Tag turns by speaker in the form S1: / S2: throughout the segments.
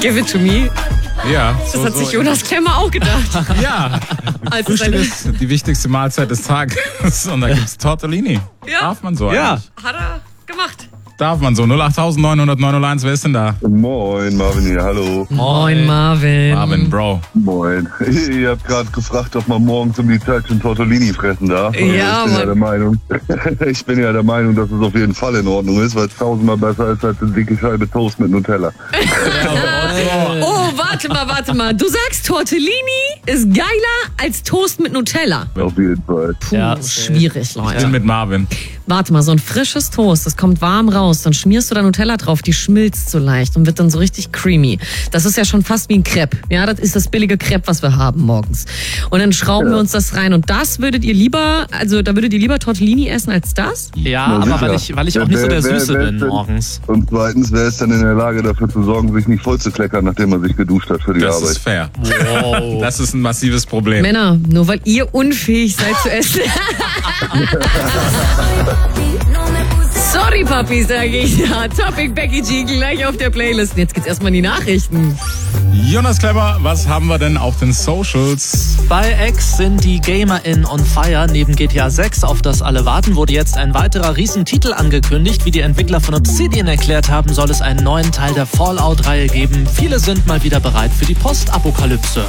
S1: Give it to me.
S2: Ja.
S1: Das hat sich Jonas Klemmer auch gedacht.
S2: Ja.
S1: Als
S2: Frühstück ist die wichtigste Mahlzeit des Tages. Und da gibt's Tortellini.
S1: Ja.
S2: Darf man so
S3: Ja.
S2: eigentlich?
S1: Hat er gemacht.
S2: Darf man so. 08900 wer ist denn da?
S4: Moin, Marvin hier, hallo.
S1: Moin, Marvin.
S2: Marvin, Bro.
S4: Moin. Ihr habt gerade gefragt, ob man morgens um die Zeit schon Tortellini fressen darf. Also
S1: Ja,
S4: ich bin ja der Meinung, dass es auf jeden Fall in Ordnung ist, weil es tausendmal besser ist als eine dicke Scheibe Toast mit Nutella.
S1: Oh, warte mal. Du sagst, Tortellini ist geiler als Toast mit Nutella.
S4: Auf jeden Fall.
S1: Puh,
S3: Ja,
S1: schwierig,
S2: Ich
S1: Leute.
S2: bin mit Marvin.
S1: Warte mal, so ein frisches Toast, das kommt warm raus, dann schmierst du da Nutella drauf, die schmilzt so leicht und wird dann so richtig creamy. Das ist ja schon fast wie ein Crepe. Ja, das ist das billige Crepe, was wir haben morgens. Und dann schrauben wir uns das rein. Und das würdet ihr lieber, da würdet ihr lieber Tortellini essen als das?
S3: Ja,
S4: Na,
S3: aber
S4: sicher.
S3: weil ich auch nicht so der
S4: Wer
S3: Süße
S4: ist
S3: bin
S4: denn-
S3: morgens.
S4: Und zweitens, wer ist dann in der Lage dafür zu sorgen, sich nicht voll zu kleckern, nachdem man sich geduscht hat für die
S2: Das
S4: Arbeit?
S2: ist fair.
S3: Wow.
S2: Das ist ein massives Problem.
S1: Männer, nur weil ihr unfähig seid zu essen. Sorry, Papi, sage ich. Ja, Topic Becky G gleich auf der Playlist. Und jetzt geht's erstmal in die Nachrichten.
S2: Jonas Klemmer, was haben wir denn auf den Socials?
S3: Bei X sind die GamerInnen on fire. Neben GTA 6, auf das alle warten, wurde jetzt ein weiterer Riesentitel angekündigt. Wie die Entwickler von Obsidian erklärt haben, soll es einen neuen Teil der Fallout-Reihe geben. Viele sind mal wieder bereit für die Postapokalypse.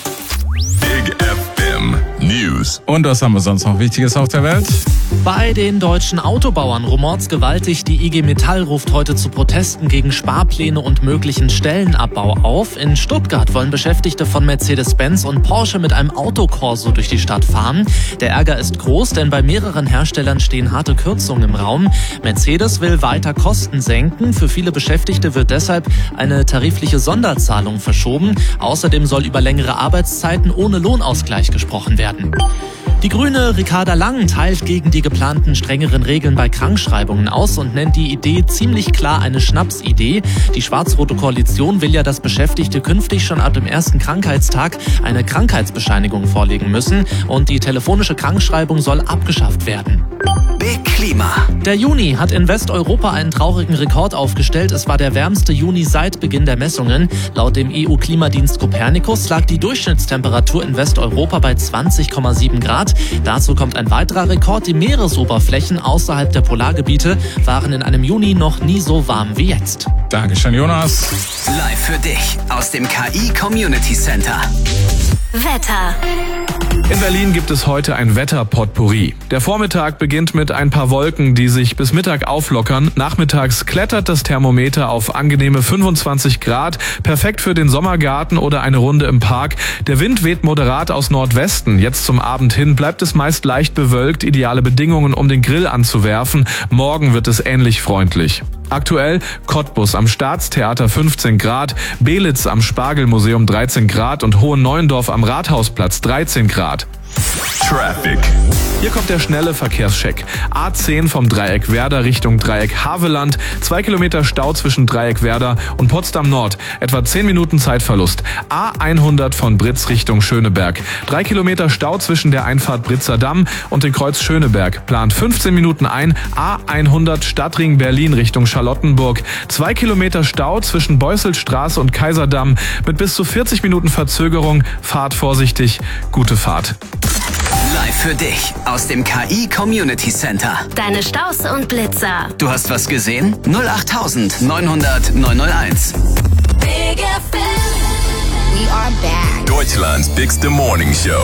S5: Big FM News.
S2: Und was haben wir sonst noch Wichtiges auf der Welt?
S3: Bei den deutschen Autobauern rumort's gewaltig. Die IG Metall ruft heute zu Protesten gegen Sparpläne und möglichen Stellenabbau auf. In Stuttgart wollen Beschäftigte von Mercedes-Benz und Porsche mit einem Autokorso durch die Stadt fahren. Der Ärger ist groß, denn bei mehreren Herstellern stehen harte Kürzungen im Raum. Mercedes will weiter Kosten senken. Für viele Beschäftigte wird deshalb eine tarifliche Sonderzahlung verschoben. Außerdem soll über längere Arbeitszeiten ohne Lohnausgleich gesprochen werden. Die Grüne Ricarda Lang teilt gegen die geplanten strengeren Regeln bei Krankschreibungen aus und nennt die Idee ziemlich klar eine Schnapsidee. Die schwarz-rote Koalition will ja, dass Beschäftigte künftig schon ab dem ersten Krankheitstag eine Krankheitsbescheinigung vorlegen müssen und die telefonische Krankschreibung soll abgeschafft werden.
S6: Big Klima.
S3: Der Juni hat in Westeuropa einen traurigen Rekord aufgestellt. Es war der wärmste Juni seit Beginn der Messungen. Laut dem EU-Klimadienst Copernicus lag die Durchschnittstemperatur in Westeuropa bei 20,7 Grad. Dazu kommt ein weiterer Rekord. Die Meeresoberflächen außerhalb der Polargebiete waren in einem Juni noch nie so warm wie jetzt.
S2: Dankeschön, Jonas.
S6: Live für dich aus dem KI Community Center.
S7: Wetter.
S8: In Berlin gibt es heute ein Wetter-Potpourri. Der Vormittag beginnt mit ein paar Wolken, die sich bis Mittag auflockern. Nachmittags klettert das Thermometer auf angenehme 25 Grad. Perfekt für den Sommergarten oder eine Runde im Park. Der Wind weht moderat aus Nordwesten. Jetzt zum Abend hin bleibt es meist leicht bewölkt. Ideale Bedingungen, um den Grill anzuwerfen. Morgen wird es ähnlich freundlich. Aktuell Cottbus am Staatstheater 15 Grad, Belitz am Spargelmuseum 13 Grad und Hohenneuendorf am Rathausplatz 13 Grad.
S5: Traffic.
S8: Hier kommt der schnelle Verkehrscheck. A10 vom Dreieck Werder Richtung Dreieck Haveland. 2 Kilometer Stau zwischen Dreieck Werder und Potsdam Nord. Etwa 10 Minuten Zeitverlust. A100 von Britz Richtung Schöneberg. 3 Kilometer Stau zwischen der Einfahrt Britzer Damm und dem Kreuz Schöneberg. Plant 15 Minuten ein. A100 Stadtring Berlin Richtung Charlottenburg. 2 Kilometer Stau zwischen Beusselstraße und Kaiserdamm mit bis zu 40 Minuten Verzögerung. Fahrt vorsichtig. Gute Fahrt.
S6: Live für dich aus dem KI Community Center.
S7: Deine Staus und Blitzer.
S6: Du hast was gesehen? 08900 901.
S7: Big FM. We are back.
S5: Deutschland's bigste Morning Show.